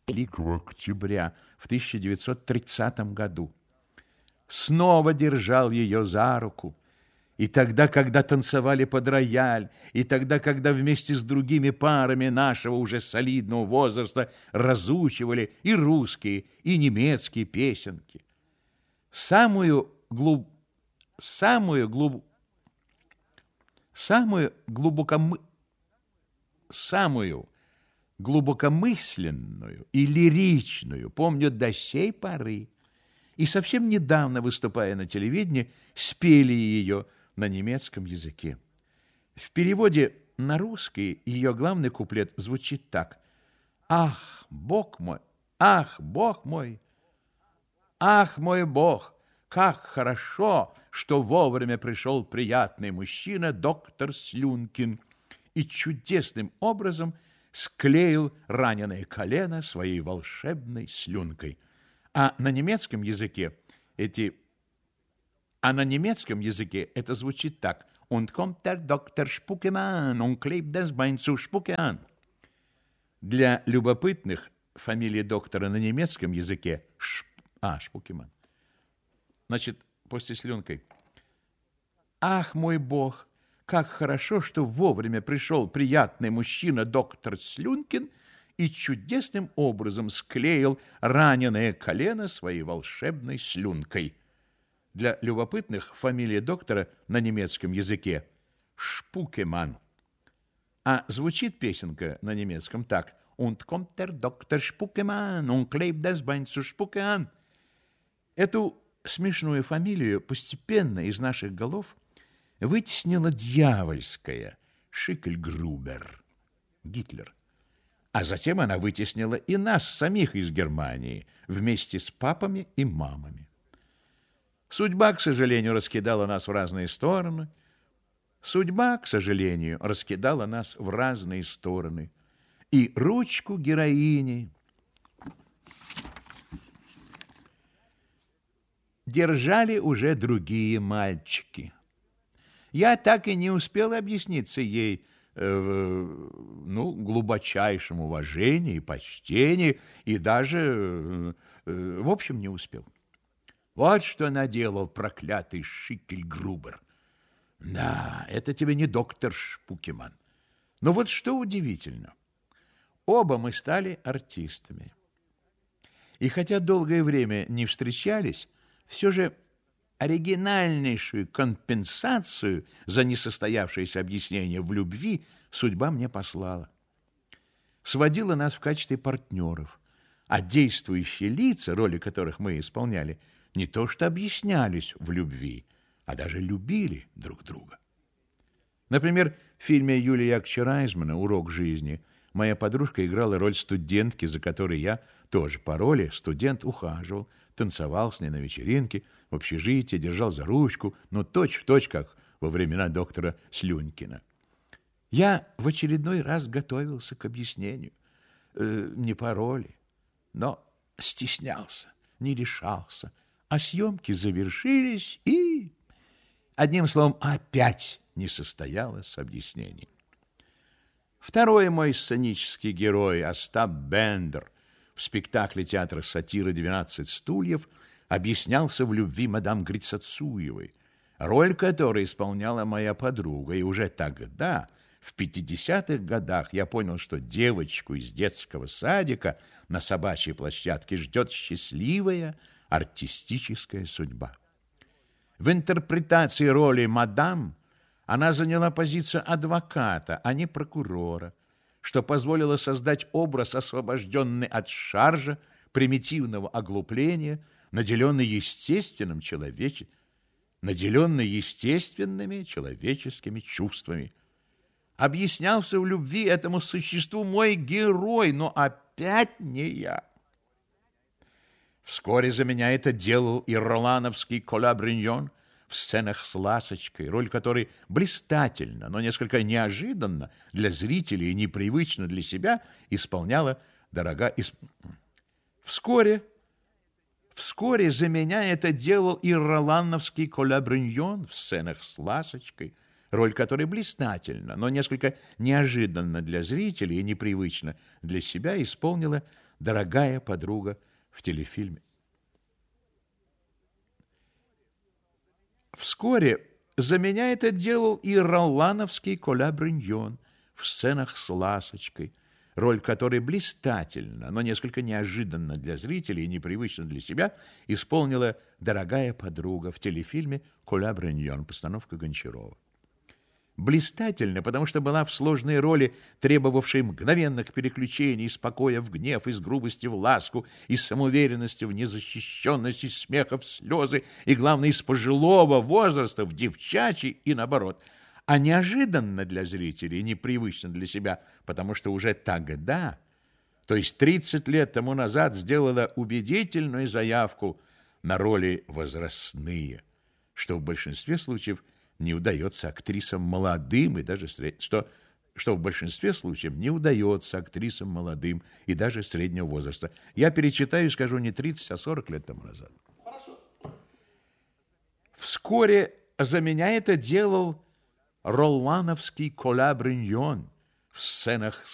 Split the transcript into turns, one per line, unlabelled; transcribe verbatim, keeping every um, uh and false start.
Великого октября в тысяча девятьсот тридцатом году. Снова держал ее за руку. И тогда, когда танцевали под рояль, и тогда, когда вместе с другими парами нашего уже солидного возраста разучивали и русские, и немецкие песенки. Самую глуб... самую глуб... самую глубокомы... самую глубокомысленную и лиричную помню до сей поры. И совсем недавно, выступая на телевидении, спели ее на немецком языке. В переводе на русский ее главный куплет звучит так: «Ах, Бог мой, ах, Бог мой, ах, мой Бог, как хорошо, что вовремя пришел приятный мужчина, доктор Слюнкин, и чудесным образом склеил раненое колено своей волшебной слюнкой». А на немецком языке эти А на немецком языке это звучит так: «Und kommt der Doktor Spukemann und klebt das Bein zu Spuke an». Для любопытных фамилия доктора на немецком языке Шп... А, Шпукеман. Значит, после слюнкой: «Ах, мой Бог, как хорошо, что вовремя пришел приятный мужчина, доктор Слюнкин, и чудесным образом склеил раненое колено своей волшебной слюнкой». Для любопытных фамилия доктора на немецком языке Шпукеман. А звучит песенка на немецком так: «Und kommt der Doktor Spukemann und klebt das Bein zu Spuke an». Эту смешную фамилию постепенно из наших голов вытеснила дьявольская Шикльгрубер, Гитлер. А затем она вытеснила и нас самих из Германии вместе с папами и мамами. Судьба, к сожалению, раскидала нас в разные стороны. Судьба, к сожалению, раскидала нас в разные стороны. И ручку героини держали уже другие мальчики. Я так и не успел объясниться ей в ну, глубочайшем уважении и почтении, и даже, в общем, не успел. Вот что наделал проклятый Шикльгрубер. Да, это тебе не доктор Шпукеман. Но вот что удивительно. Оба мы стали артистами. И хотя долгое время не встречались, все же оригинальнейшую компенсацию за несостоявшееся объяснение в любви судьба мне послала. Сводила нас в качестве партнеров, а действующие лица, роли которых мы исполняли, не то что объяснялись в любви, а даже любили друг друга. Например, в фильме Юлия Яковлевича Райзмана «Урок жизни» моя подружка играла роль студентки, за которой я тоже по роли студент ухаживал, танцевал с ней на вечеринке, в общежитии, держал за ручку, ну, точь-в-точь, как во времена доктора Слюнкина. Я в очередной раз готовился к объяснению. Э, не по роли, но стеснялся, не решался. А съемки завершились, и, одним словом, опять не состоялось объяснение. Второй мой сценический герой, Остап Бендер, в спектакле театра сатиры «Двенадцать стульев» объяснялся в любви мадам Грицацуевой, роль которой исполняла моя подруга. И уже тогда, в пятидесятых годах, я понял, что девочку из детского садика на собачьей площадке ждет счастливая артистическая судьба. В интерпретации роли мадам она заняла позицию адвоката, а не прокурора, что позволило создать образ, освобожденный от шаржа, примитивного оглупления, наделенный естественным человеч... наделенный естественными человеческими чувствами. Объяснялся в любви этому существу мой герой, но опять не я. Вскоре за меня это делал и ролановский Коля Бриньон в сценах с Ласочкой, роль которой блистательно, но несколько неожиданно для зрителей и непривычно для себя исполняла дорога... Исп... Вскоре, вскоре за меня это делал и ролановский Коля Бриньон в сценах с Ласочкой, роль которой блистательно, но несколько неожиданно для зрителей и непривычно для себя исполнила дорогая подруга в телефильме. Вскоре за меня это делал и роллановский Коля Брыньон в сценах с Ласочкой, роль которой блистательно, но несколько неожиданно для зрителей и непривычно для себя исполнила дорогая подруга в телефильме «Коля Брыньон», постановка Гончарова. Блистательно, потому что была в сложной роли, требовавшей мгновенных переключений из покоя в гнев, из грубости в ласку, из самоуверенности в незащищенность, из смеха в слезы, и, главное, из пожилого возраста в девчачий и наоборот. А неожиданно для зрителей, непривычно для себя, потому что уже тогда, то есть тридцать лет тому назад, сделала убедительную заявку на роли возрастные, что в большинстве случаев не удается актрисам молодым и даже средним, что, что в большинстве случаев не удается актрисам молодым и даже среднего возраста. Я перечитаю и скажу не тридцать, а сорок лет тому назад. Хорошо. Вскоре за меня это делал роллановский Коля Брыньон в сценах